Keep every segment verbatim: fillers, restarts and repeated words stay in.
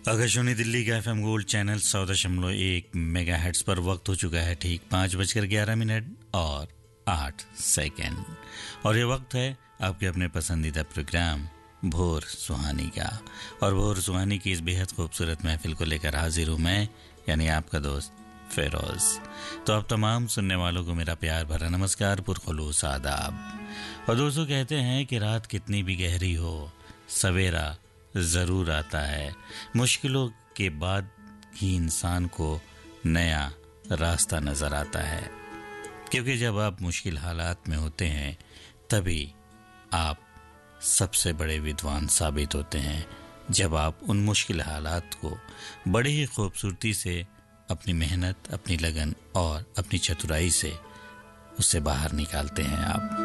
आकाशवाणी दिल्ली का FM gold channel सौ दशमलव एक मेगा हेड्स पर वक्त हो चुका है ठीक पाँच बजकर ग्यारह मिनट और आठ सेकंड और ये वक्त है आपके अपने पसंदीदा प्रोग्राम भोर सुहानी का। और भोर सुहानी की इस बेहद खूबसूरत महफिल को लेकर हाजिर हूँ मैं, यानी आपका दोस्त फेरोज। तो आप तमाम सुनने वालों को मेरा प्यार भरा नमस्कार, पुरखुलूस आदाब। और दोस्तों, कहते हैं कि रात कितनी भी गहरी हो सवेरा ज़रूर आता है। मुश्किलों के बाद ही इंसान को नया रास्ता नज़र आता है, क्योंकि जब आप मुश्किल हालात में होते हैं तभी आप सबसे बड़े विद्वान साबित होते हैं। जब आप उन मुश्किल हालात को बड़ी ही खूबसूरती से अपनी मेहनत, अपनी लगन और अपनी चतुराई से उससे बाहर निकालते हैं आप।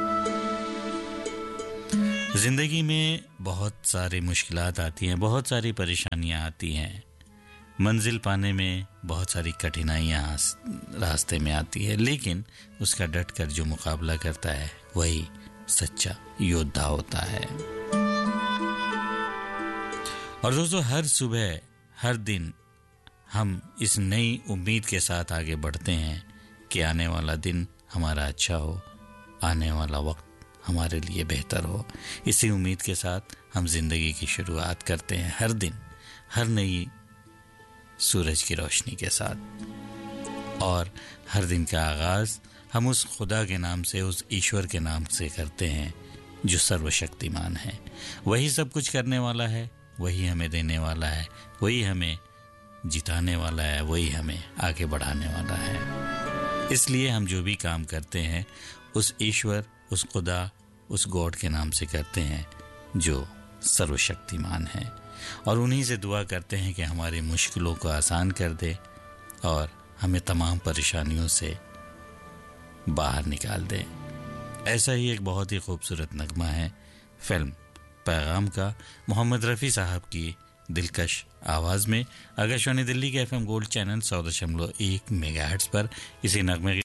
जिंदगी में बहुत सारी मुश्किलात आती हैं, बहुत सारी परेशानियां आती हैं, मंजिल पाने में बहुत सारी कठिनाइयां रास्ते में आती है, लेकिन उसका डट कर जो मुकाबला करता है वही सच्चा योद्धा होता है। और दोस्तों, हर सुबह हर दिन हम इस नई उम्मीद के साथ आगे बढ़ते हैं कि आने वाला दिन हमारा अच्छा हो, आने वाला वक्त हमारे लिए बेहतर हो। इसी उम्मीद के साथ हम जिंदगी की शुरुआत करते हैं, हर दिन हर नई सूरज की रोशनी के साथ। और हर दिन का आगाज हम उस खुदा के नाम से, उस ईश्वर के नाम से करते हैं जो सर्वशक्तिमान है। वही सब कुछ करने वाला है, वही हमें देने वाला है, वही हमें जिताने वाला है, वही हमें आगे बढ़ाने वाला है। इसलिए हम जो भी काम करते हैं उस ईश्वर, उस खुदा, उस गॉड के नाम से करते हैं जो सर्वशक्तिमान है। और उन्हीं से दुआ करते हैं कि हमारी मुश्किलों को आसान कर दे और हमें तमाम परेशानियों से बाहर निकाल दे। ऐसा ही एक बहुत ही खूबसूरत नगमा है फिल्म पैगाम का, मोहम्मद रफ़ी साहब की दिलकश आवाज़ में, आकाशवाणी दिल्ली के एफएम गोल्ड चैनल सौ दशमलव एक मेगाहर्ट्ज़ पर। इसी नगमे